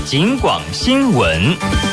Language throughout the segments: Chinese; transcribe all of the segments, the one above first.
警广新闻。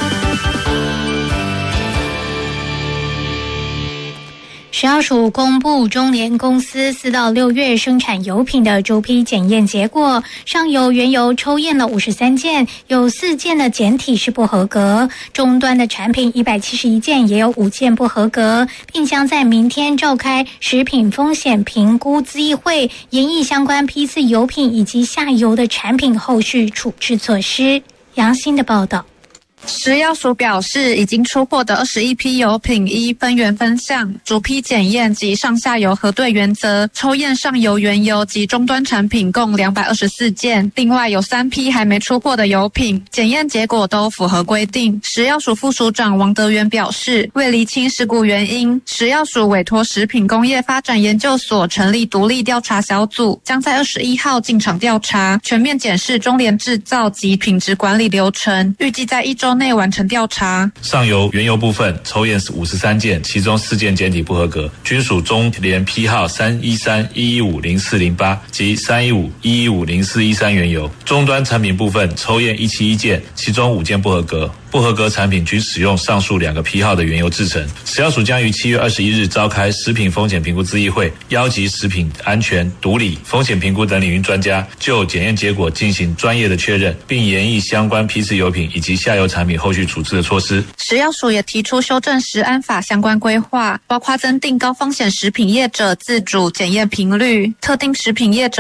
食药署公布中联公司4到6月生产油品的逐批检验结果，上游原油抽验了53件，有4件的检体是不合格，终端的产品171件也有5件不合格，并将在明天召开食品风险评估咨议会，研议相关批次油品以及下游的产品后续处置措施。杨欣的报道。 食药署表示，已经出货的21批油品依分原分项、逐批检验及上下游核对原则，抽验上游原油及终端产品共224件。另外有3批还没出货的油品，检验结果都符合规定。食药署副署长王德元表示，为厘清事故原因，食药署委托食品工业发展研究所成立独立调查小组，将在21号进场调查，全面检视中联制造及品质管理流程，预计在1周内完成调查。 上游原油部分抽验53件，其中4件检体不合格，均属中联批号313-115-0408及315-115-0413原油。终端产品部分抽验171件，其中5件不合格。不合格产品均使用上述2个批号的原油制成。食药署将于7月21日召开食品风险评估咨议会，邀集食品安全、毒理、风险评估等领域专家，就检验结果进行专业的确认，并研议相关批次油品以及下游产品后续处置的措施。 食药署也提出修正食安法相关规划，包括增订高风险食品业者自主检验频率，特定食品业者